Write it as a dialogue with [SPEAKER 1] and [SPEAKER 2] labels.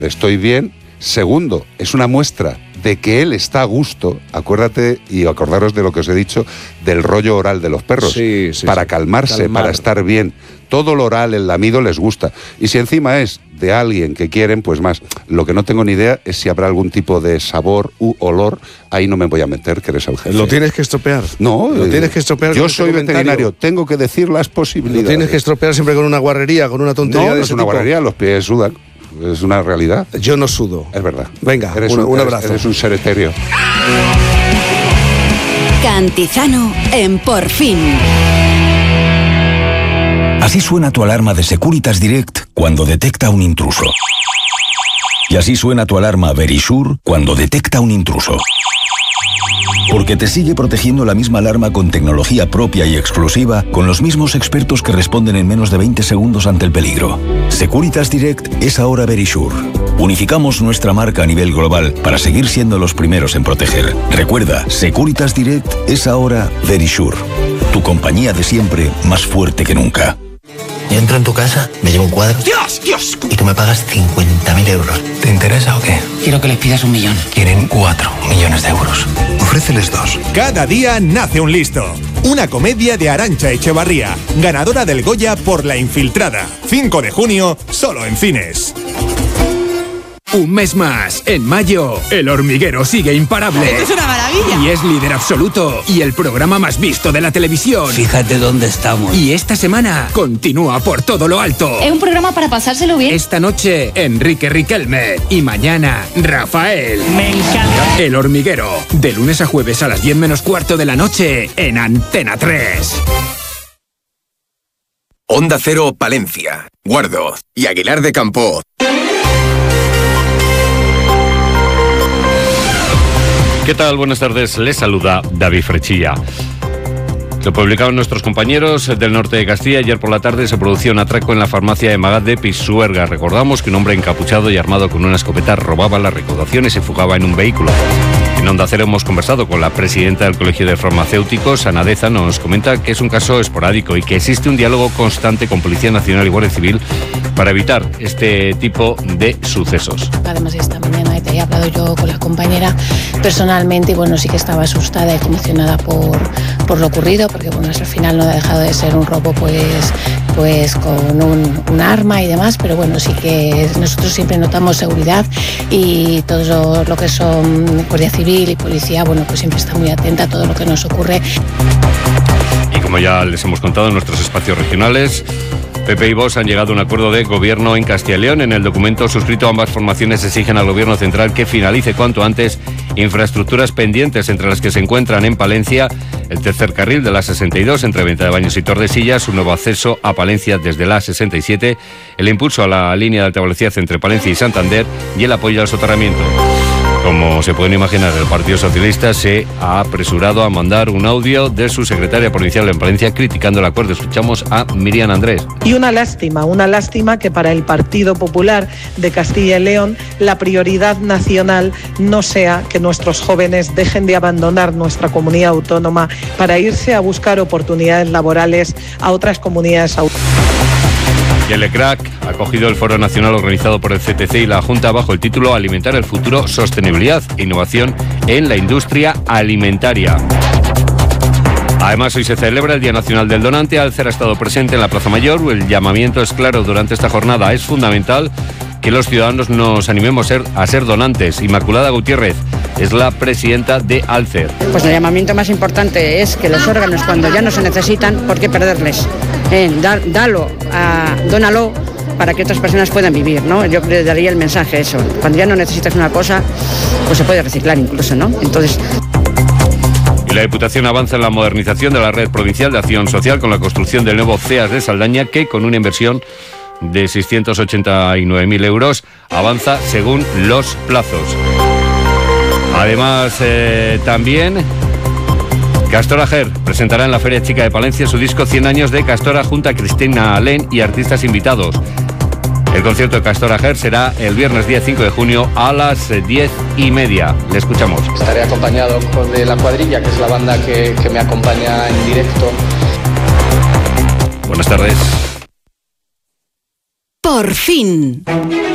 [SPEAKER 1] estoy bien. Segundo, es una muestra de que él está a gusto. Acuérdate y acordaros de lo que os he dicho del rollo oral de los perros.
[SPEAKER 2] Sí,
[SPEAKER 1] para calmarse, para estar bien. Todo lo oral, el lamido les gusta. Y si encima es de alguien que quieren, pues más. Lo que no tengo ni idea es si habrá algún tipo de sabor u olor. Ahí no me voy a meter, que eres el jefe.
[SPEAKER 2] ¿Lo tienes que estropear?
[SPEAKER 1] No.
[SPEAKER 2] Lo tienes que estropear.
[SPEAKER 1] Yo soy veterinario, tengo que decir las posibilidades.
[SPEAKER 2] Lo tienes que estropear siempre con una guarrería, con una tontería.
[SPEAKER 1] No es una guarrería, los pies sudan. Es una realidad.
[SPEAKER 2] Yo no sudo.
[SPEAKER 1] Es verdad.
[SPEAKER 2] Venga, un abrazo.
[SPEAKER 1] Eres un ser etéreo.
[SPEAKER 3] Cantizano en Por Fin.
[SPEAKER 4] Así suena tu alarma de Securitas Direct cuando detecta un intruso. Y así suena tu alarma Verisure cuando detecta un intruso. Porque te sigue protegiendo la misma alarma con tecnología propia y exclusiva, con los mismos expertos que responden en menos de 20 segundos ante el peligro. Securitas Direct es ahora Verisure. Unificamos nuestra marca a nivel global para seguir siendo los primeros en proteger. Recuerda, Securitas Direct es ahora Verisure. Tu compañía de siempre, más fuerte que nunca.
[SPEAKER 5] Yo entro en tu casa, me llevo un cuadro. ¡Dios! Y tú me pagas 50.000 euros. ¿Te interesa o qué?
[SPEAKER 6] Quiero que les pidas 1 millón.
[SPEAKER 5] Quieren 4 millones de euros. Ofréceles 2.
[SPEAKER 7] Cada día nace un listo. Una comedia de Arantxa Echevarría, ganadora del Goya por La Infiltrada. 5 de junio, solo en cines.
[SPEAKER 8] Un mes más. En mayo, El Hormiguero sigue imparable.
[SPEAKER 6] ¡Esto es una maravilla!
[SPEAKER 8] Y es líder absoluto. Y el programa más visto de la televisión.
[SPEAKER 6] Fíjate dónde estamos.
[SPEAKER 8] Y esta semana continúa por todo lo alto.
[SPEAKER 9] Es un programa para pasárselo bien.
[SPEAKER 8] Esta noche, Enrique Riquelme. Y mañana, Rafael.
[SPEAKER 6] Me encanta.
[SPEAKER 8] El Hormiguero. De lunes a jueves a las 10 menos cuarto de la noche en Antena 3.
[SPEAKER 10] Onda Cero Palencia, Guardo y Aguilar de Campo.
[SPEAKER 11] ¿Qué tal? Buenas tardes. Les saluda David Frechilla. Lo publicaron nuestros compañeros del norte de Castilla. Ayer por la tarde se produjo un atraco en la farmacia de Magat de Pisuerga. Recordamos que un hombre encapuchado y armado con una escopeta robaba la recaudación y se fugaba en un vehículo. En Onda Cero hemos conversado con la presidenta del Colegio de Farmacéuticos, Ana Deza. Nos comenta que es un caso esporádico y que existe un diálogo constante con Policía Nacional y Guardia Civil para evitar este tipo de sucesos.
[SPEAKER 12] Además, esta mañana he hablado yo con la compañera personalmente y bueno, sí que estaba asustada y conmocionada por lo ocurrido, porque bueno, al final no ha dejado de ser un robo pues con un arma y demás, pero bueno, sí que nosotros siempre notamos seguridad y todo lo que son Guardia Civil y Policía, bueno, pues siempre está muy atenta a todo lo que nos ocurre.
[SPEAKER 11] Y como ya les hemos contado en nuestros espacios regionales, PP y Vox han llegado a un acuerdo de gobierno en Castilla y León. En el documento suscrito, ambas formaciones exigen al gobierno central que finalice cuanto antes infraestructuras pendientes, entre las que se encuentran en Palencia el tercer carril de la 62 entre Ventadebaños y Tordesillas, un nuevo acceso a Palencia desde la 67, el impulso a la línea de alta velocidad entre Palencia y Santander y el apoyo al soterramiento. Como se pueden imaginar, el Partido Socialista se ha apresurado a mandar un audio de su secretaria provincial en Palencia criticando el acuerdo. Escuchamos a Miriam Andrés.
[SPEAKER 13] Y una lástima que para el Partido Popular de Castilla y León la prioridad nacional no sea que nuestros jóvenes dejen de abandonar nuestra comunidad autónoma para irse a buscar oportunidades laborales a otras comunidades autónomas.
[SPEAKER 11] Y el ECRAC ha acogido el Foro Nacional organizado por el CTC y la Junta bajo el título Alimentar el Futuro, Sostenibilidad e Innovación en la Industria Alimentaria. Además, hoy se celebra el Día Nacional del Donante. Alcer ha estado presente en la Plaza Mayor. El llamamiento es claro durante esta jornada. Es fundamental que los ciudadanos nos animemos a ser donantes. Inmaculada Gutiérrez es la presidenta de Alcer.
[SPEAKER 14] Pues el llamamiento más importante es que los órganos, cuando ya no se necesitan, ¿por qué perderles? Dónalo para que otras personas puedan vivir, ¿no? Yo le daría el mensaje eso. Cuando ya no necesitas una cosa, pues se puede reciclar incluso, ¿no? Entonces...
[SPEAKER 11] Y la Diputación avanza en la modernización de la red provincial de acción social con la construcción del nuevo CEAS de Saldaña, que con una inversión de 689.000 euros avanza según los plazos. Además, también Castor Ager presentará en la Feria Chica de Palencia su disco 100 años de Castora junto a Cristina Alén y artistas invitados. El concierto de Castor Ager será el viernes día 5 de junio a las 10:30. Le escuchamos.
[SPEAKER 15] Estaré acompañado de La Cuadrilla, que es la banda que me acompaña en directo.
[SPEAKER 11] Buenas tardes.
[SPEAKER 3] Por fin.